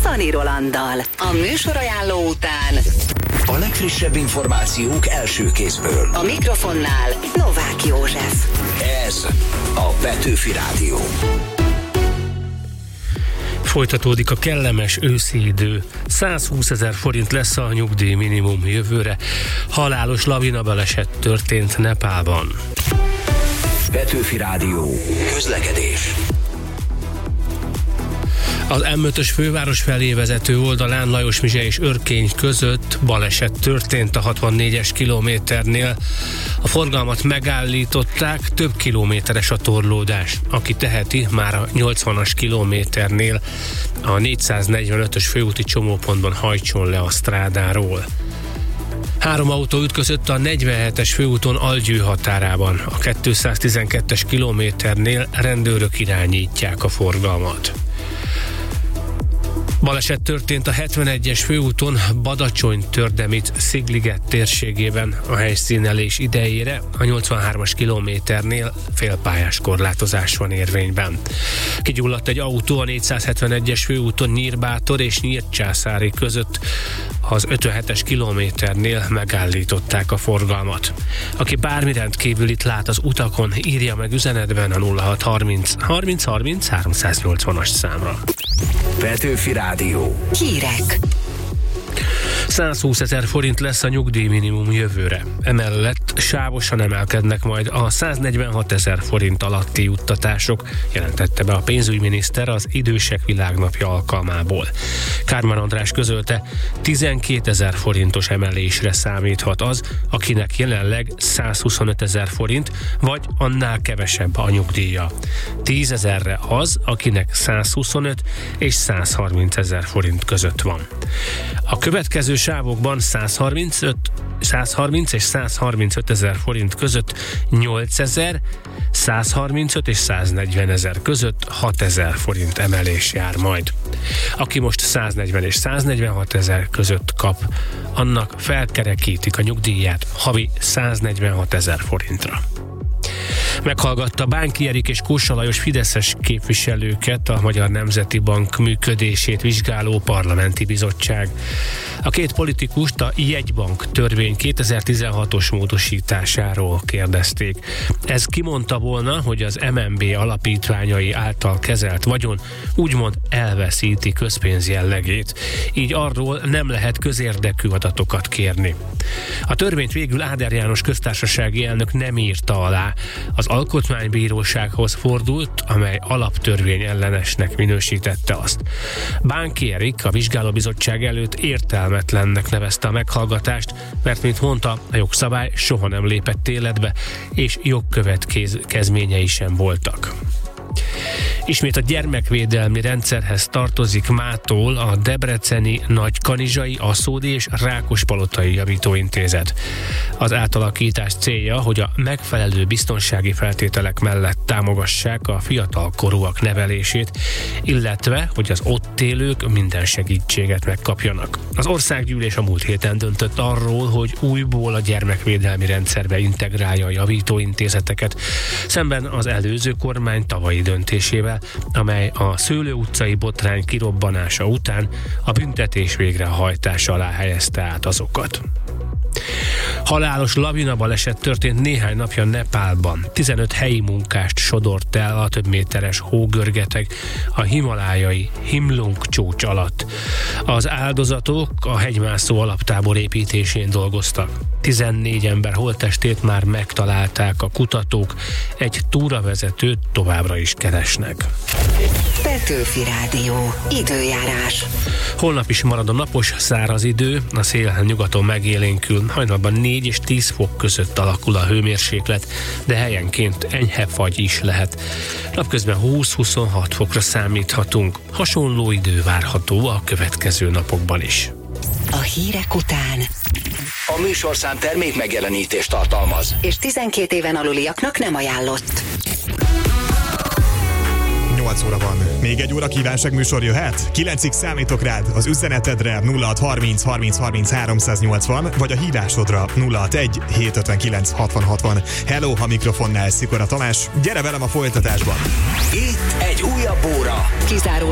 Szani Rolanddal. A műsorajánló után a legfrissebb információk első kézből. A mikrofonnál Novák József. Ez a Petőfi Rádió. Folytatódik a kellemes őszi idő. 120 000 forint lesz a nyugdíj minimum jövőre. Halálos lavinabaleset történt Nepálban. Petőfi Rádió. Közlekedés. Az M5-ös főváros felé vezető oldalán Lajosmizse és Örkény között baleset történt a 64-es kilométernél. A forgalmat megállították, több kilométeres a torlódás. Aki teheti, már a 80-as kilométernél a 445-ös főúti csomópontban hajtson le a strádáról. 3 autó ütközött a 47-es főúton Algyő határában. A 212-es kilométernél rendőrök irányítják a forgalmat. Baleset történt a 71-es főúton Badacsony-Tördemit-Szigliget térségében. A helyszínelés idejére a 83-as kilométernél félpályás korlátozás van érvényben. Kigyulladt egy autó a 471-es főúton Nyírbátor és Nyírcsászári között. Az 57-es kilométernél megállították a forgalmat. Aki bármi rendkívülit lát az utakon, írja meg üzenetben a 0630 30 30 380-as számra. Petőfi Rádió. Hírek. 120 000 forint lesz a nyugdíjminimum jövőre. Emellett sávosan emelkednek majd a 146 000 forint alatti juttatások, jelentette be a pénzügyminiszter az Idősek Világnapja alkalmából. Kármán András közölte, 12 000 forintos emelésre számíthat az, akinek jelenleg 125 000 forint, vagy annál kevesebb a nyugdíja. 10 000-re az, akinek 125 és 130 000 forint között van. A következő sávokban 130 és 135 000 forint között 8 000, 135 és 140 000 között 6 000 forint emelés jár majd. Aki most 140 és 146 000 között kap, annak felkerekítik a nyugdíját havi 146 000 forintra. Meghallgatta Bánki Erik és Kósa Lajos fideszes képviselőket a Magyar Nemzeti Bank működését vizsgáló parlamenti bizottság. A két politikust a jegybank törvény 2016-os módosításáról kérdezték. Ez kimondta volna, hogy az MNB alapítványai által kezelt vagyon úgymond elveszíti közpénz jellegét, így arról nem lehet közérdekű adatokat kérni. A törvényt végül Áder János köztársasági elnök nem írta alá. Az Alkotmánybírósághoz fordult, amely alaptörvény ellenesnek minősítette azt. Bánki Erik a vizsgálóbizottság előtt értelmetlennek nevezte a meghallgatást, mert, mint mondta, a jogszabály soha nem lépett életbe, és jogkövetkezményei sem voltak. Ismét a gyermekvédelmi rendszerhez tartozik mától a debreceni, nagykanizsai, aszódi és rákospalotai javítóintézet. Az átalakítás célja, hogy a megfelelő biztonsági feltételek mellett támogassák a fiatalkorúak nevelését, illetve, hogy az ott élők minden segítséget megkapjanak. Az országgyűlés a múlt héten döntött arról, hogy újból a gyermekvédelmi rendszerbe integrálja a javítóintézeteket, szemben az előző kormány tavalyi döntésével, amely a Szőlő utcai botrány kirobbanása után a büntetés végrehajtása alá helyezte át azokat. Halálos lavinabaleset történt néhány napja Nepálban. 15 helyi munkást sodort el a több méteres hógörgeteg a himalájai Himlung csúcs alatt. Az áldozatok a hegymászó alaptábor építésén dolgoztak. 14 ember holttestét már megtalálták a kutatók, egy túravezetőt továbbra is keresnek. Petőfi Rádió. Időjárás. Holnap is marad a napos, száraz idő, a szél nyugaton megélénkül, hajnalban 4 és 10 fok között alakul a hőmérséklet, de helyenként enyhe fagy is lehet. Napközben 20-26 fokra számíthatunk. Hasonló idő várható a következő napokban is. A hírek után A műsorszám termék megjelenítést tartalmaz, és 12 éven aluliaknak nem ajánlott. 8 óra van. Még egy óra kívánság műsor jöhet? 9-ig számítok rád az üzenetedre 0630 30 30 380, vagy a hívásodra 061 759 60 60. Hello, a mikrofonnál Szikora Tamás. Gyere velem a folytatásban! itt egy újabb óra. Kizárólag